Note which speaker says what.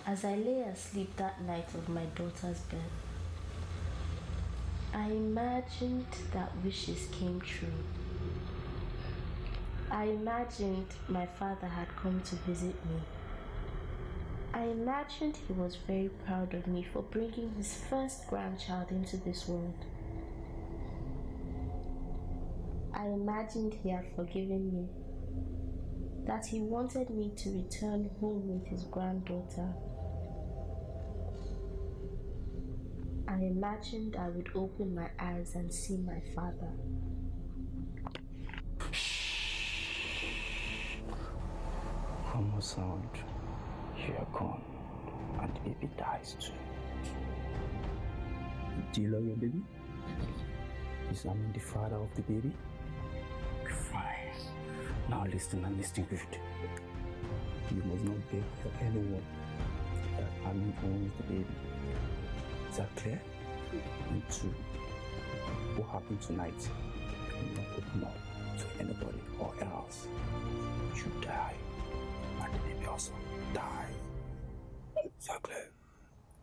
Speaker 1: As I lay asleep that night on my daughter's bed, I imagined that wishes came true. I imagined my father had come to visit me. I imagined he was very proud of me for bringing his first grandchild into this world. I imagined he had forgiven me, that he wanted me to return home with his granddaughter. I imagined I would open my eyes and see my father.
Speaker 2: One more sound, you are gone, and the baby dies too. Do you love your baby? Is I the father of the baby? Fine. Now listen and listen good. You must not beg for anyone that Amin owns the baby. Is that clear? And two, what happened tonight? I'm not open up.